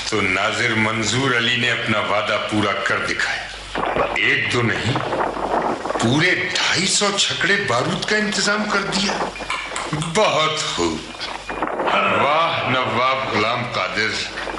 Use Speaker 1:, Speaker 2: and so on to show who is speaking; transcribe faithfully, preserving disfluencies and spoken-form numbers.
Speaker 1: तो नाजिर मंजूर अली ने अपना वादा पूरा कर दिखाया। एक दो नहीं, पूरे ढाई सौ छकड़े बारूद का इंतजाम कर दिया। बहुत खूब। वाह नवाब गुलाम कादिर,